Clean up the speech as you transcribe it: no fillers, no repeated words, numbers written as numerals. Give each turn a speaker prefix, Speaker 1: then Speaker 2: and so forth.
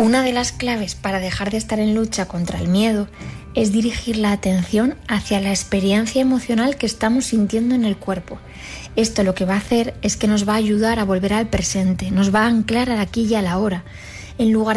Speaker 1: Una de las claves para dejar de estar en lucha contra el miedo es dirigir la atención hacia la experiencia emocional que estamos sintiendo en el cuerpo. Esto lo que va a hacer es que nos va a ayudar a volver al presente, nos va a anclar al aquí y a la ahora, en lugar